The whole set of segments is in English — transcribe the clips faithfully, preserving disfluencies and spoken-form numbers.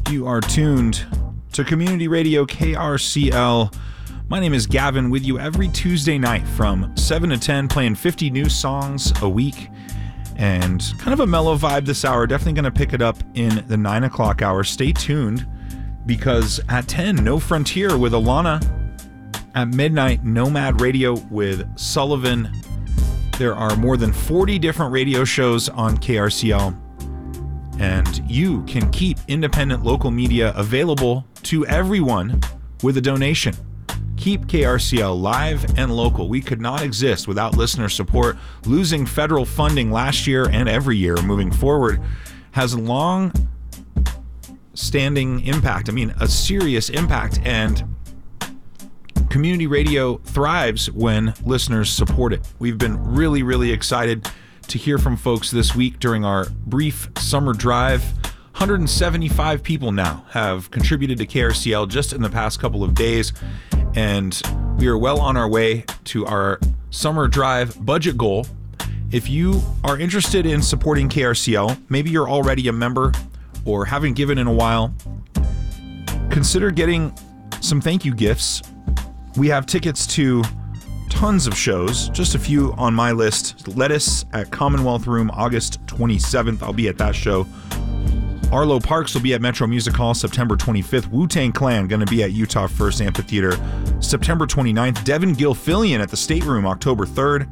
You are tuned to Community Radio K R C L. My name is Gavin, with you every Tuesday night from seven to ten, playing fifty new songs a week. And kind of a mellow vibe this hour. Definitely going to pick it up in the nine o'clock hour. Stay tuned, because at ten, No Frontier with Alana. At midnight, Nomad Radio with Sullivan. There are more than forty different radio shows on K R C L. And you can keep independent local media available to everyone with a donation. Keep K R C L live and local. We could not exist without listener support. Losing federal funding last year and every year moving forward has a long-standing impact. I mean, a serious impact. And community radio thrives when listeners support it. We've been really, really excited to hear from folks this week during our brief summer drive. one hundred seventy-five people now have contributed to K R C L just in the past couple of days, and we are well on our way to our summer drive budget goal. If you are interested in supporting K R C L, maybe you're already a member or haven't given in a while, consider getting some thank you gifts. We have tickets to tons of shows, just a few on my list. Lettuce at Commonwealth Room, August twenty-seventh. I'll be at that show. Arlo Parks will be at Metro Music Hall September twenty-fifth. Wu-Tang Clan going to be at Utah First Amphitheater September twenty-ninth. Devin Gilfillian at the State Room October third.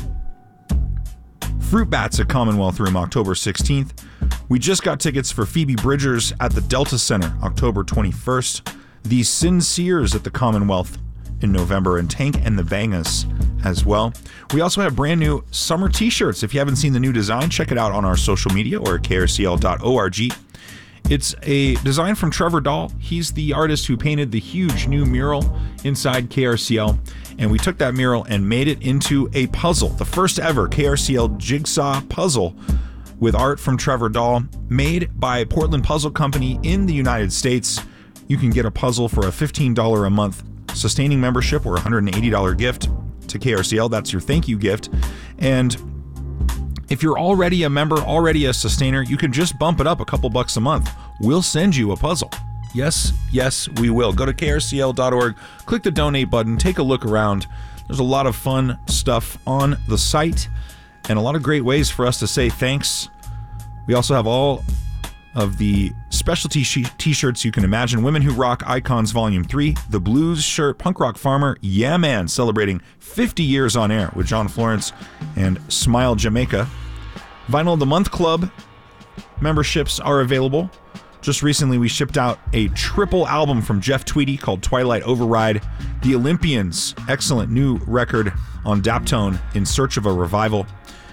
Fruit Bats at Commonwealth Room October sixteenth. We just got tickets for Phoebe Bridgers at the Delta Center October twenty-first. The Sinceres at the Commonwealth in November, and Tank and the Bangas as well. We also have brand new summer t-shirts. If you haven't seen the new design, check it out on our social media or at k r c l dot org. It's a design from Trevor Dahl. He's the artist who painted the huge new mural inside K R C L, and we took that mural and made it into a puzzle, the first ever K R C L jigsaw puzzle with art from Trevor Dahl, made by Portland Puzzle Company in the United States. You can get a puzzle for a fifteen dollars a month sustaining membership or a one hundred eighty dollars gift to K R C L. That's your thank you gift. And if you're already a member, already a sustainer, you can just bump it up a couple bucks a month. We'll send you a puzzle. Yes, yes, we will. Go to k r c l dot org, click the donate button, take a look around. There's a lot of fun stuff on the site and a lot of great ways for us to say thanks. We also have all of the specialty sh- t-shirts you can imagine. Women Who Rock Icons Volume three, the Blues Shirt, Punk Rock Farmer, Yeah Man, celebrating fifty years on air with John Florence and Smile Jamaica. Vinyl of the Month Club memberships are available. Just recently we shipped out a triple album from Jeff Tweedy called Twilight Override. The Olympians, excellent new record on Daptone, In Search of a Revival.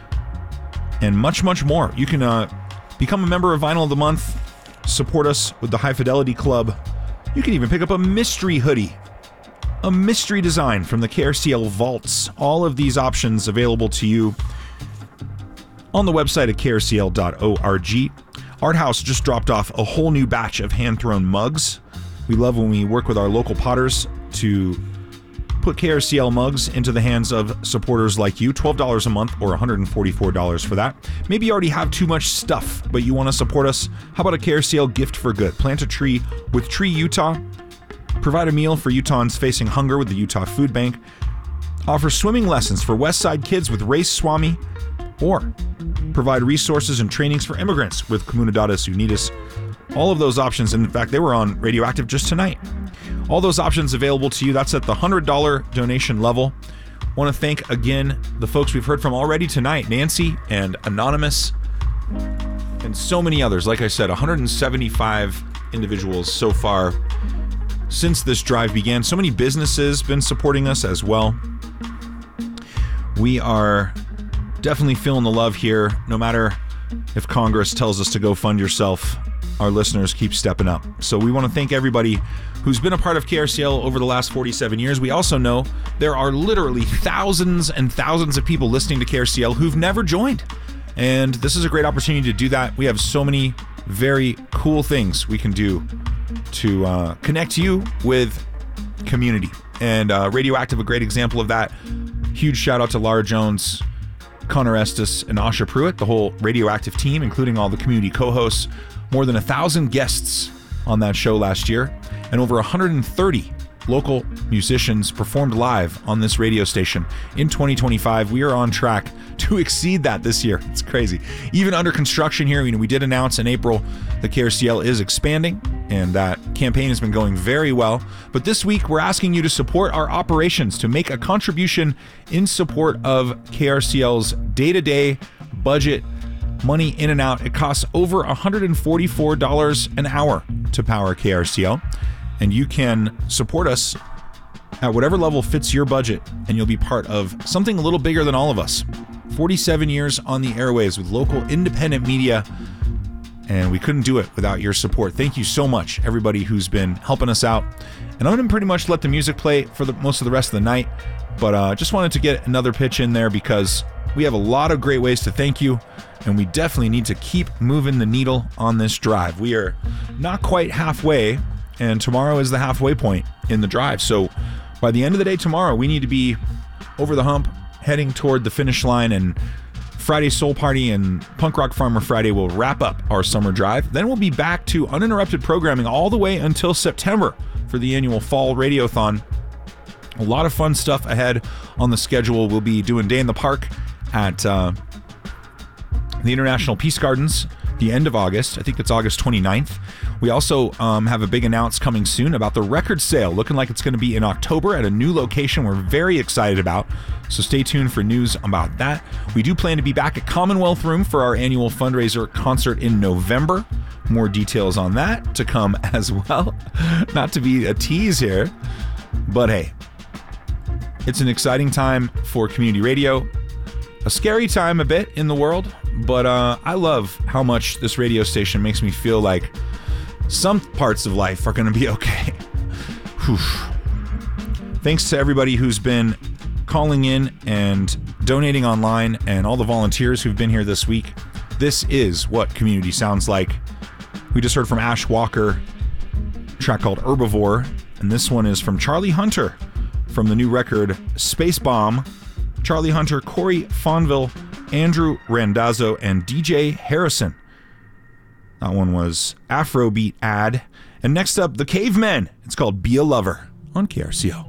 And much, much more. You can uh, become a member of Vinyl of the Month, support us with the High Fidelity Club. You can even pick up a mystery hoodie, a mystery design from the K R C L Vaults. All of these options available to you on the website at k r c l dot org. Art House just dropped off a whole new batch of hand-thrown mugs. We love when we work with our local potters to put K R C L mugs into the hands of supporters like you. twelve dollars a month or one hundred forty-four dollars for that. Maybe you already have too much stuff, but you want to support us. How about a K R C L gift for good? Plant a tree with Tree Utah. Provide a meal for Utahns facing hunger with the Utah Food Bank. Offer swimming lessons for West Side kids with Race Swami. Or provide resources and trainings for immigrants with Comunidades Unidas. All of those options, and in fact, they were on Radioactive just tonight. All those options available to you. That's at the one hundred dollars donation level. Want to thank again the folks we've heard from already tonight, Nancy and Anonymous, and so many others. Like I said, one hundred seventy-five individuals so far since this drive began. So many businesses been supporting us as well. We are definitely feeling the love here. No matter if Congress tells us to go fund yourself, our listeners keep stepping up. So we want to thank everybody who's been a part of K R C L over the last forty-seven years. We also know there are literally thousands and thousands of people listening to K R C L who've never joined. And this is a great opportunity to do that. We have so many very cool things we can do to uh, connect you with community. And uh, Radioactive, a great example of that. Huge shout out to Lara Jones, Connor Estes, and Asha Pruitt, the whole Radioactive team, including all the community co-hosts. More than a thousand guests on that show last year, and over one hundred thirty local musicians performed live on this radio station. In twenty twenty-five, we are on track to exceed that this year. It's crazy. Even under construction here, you know, we did announce in April that K R C L is expanding, and that campaign has been going very well. But this week, we're asking you to support our operations, to make a contribution in support of K R C L's day-to-day budget, money in and out. It costs over one hundred forty-four dollars an hour to power K R C L. And you can support us at whatever level fits your budget, and you'll be part of something a little bigger than all of us. forty-seven years on the airwaves with local independent media, and we couldn't do it without your support. Thank you so much, everybody who's been helping us out. And I'm going to pretty much let the music play for the most of the rest of the night, but uh, just wanted to get another pitch in there because we have a lot of great ways to thank you, and we definitely need to keep moving the needle on this drive. We are not quite halfway, and tomorrow is the halfway point in the drive. So by the end of the day tomorrow, we need to be over the hump, heading toward the finish line, and Friday Soul Party and Punk Rock Farmer Friday will wrap up our summer drive. Then we'll be back to uninterrupted programming all the way until September for the annual Fall Radiothon. A lot of fun stuff ahead on the schedule. We'll be doing Day in the Park at uh, the International Peace Gardens the end of August. I think it's August twenty-ninth. We also um, have a big announce coming soon about the record sale, looking like it's going to be in October at a new location we're very excited about. So stay tuned for news about that. We do plan to be back at Commonwealth Room for our annual fundraiser concert in November. More details on that to come as well. Not to be a tease here, but hey, it's an exciting time for community radio. A scary time a bit in the world, but uh, I love how much this radio station makes me feel like some parts of life are going to be okay. Whew. Thanks to everybody who's been calling in and donating online, and all the volunteers who've been here this week. This is what community sounds like. We just heard from Ash Walker, a track called Herbivore, and this one is from Charlie Hunter from the new record Space Bomb. Charlie Hunter, Corey Fonville, Andrew Randazzo, and D J Harrison. That one was Afrobeat Ad. And next up, The Cavemen. It's called Be a Lover on K R C O.